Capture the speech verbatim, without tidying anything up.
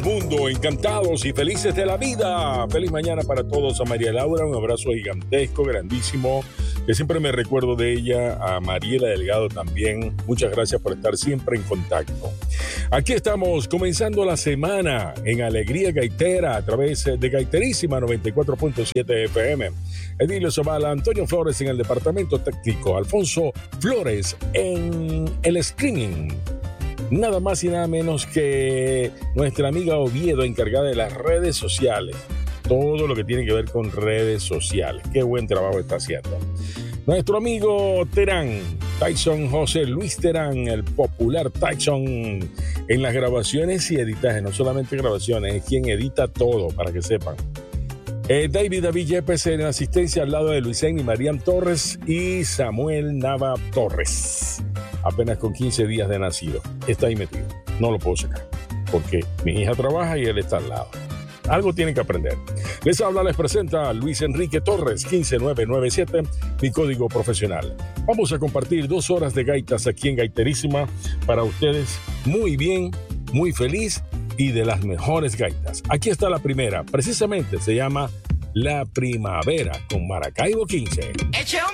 Mundo, encantados y felices de la vida. Feliz mañana para todos. A María Laura, un abrazo gigantesco, grandísimo, que siempre me recuerdo de ella. A Mariela Delgado también. Muchas gracias por estar siempre en contacto. Aquí estamos comenzando la semana en Alegría Gaitera a través de Gaiterísima noventa y cuatro punto siete F M. Edilio Zavala, Antonio Flores en el departamento técnico, Alfonso Flores en el streaming. Nada más y nada menos que nuestra amiga Oviedo, encargada de las redes sociales. Todo lo que tiene que ver con redes sociales. Qué buen trabajo está haciendo. Nuestro amigo Terán, Tyson José Luis Terán, el popular Tyson, en las grabaciones y editajes. No solamente grabaciones, es quien edita todo, para que sepan. Eh, David David Yepes en asistencia al lado de Luisén y Mariam Torres y Samuel Nava Torres. Apenas con quince días de nacido. Está ahí metido. No lo puedo sacar. Porque mi hija trabaja y él está al lado. Algo tienen que aprender. Les habla, les presenta Luis Enrique Torres, uno cinco nueve nueve siete, mi código profesional. Vamos a compartir dos horas de gaitas aquí en Gaiterísima para ustedes. Muy bien, muy feliz y de las mejores gaitas. Aquí está la primera. Precisamente se llama La Primavera con Maracaibo quince.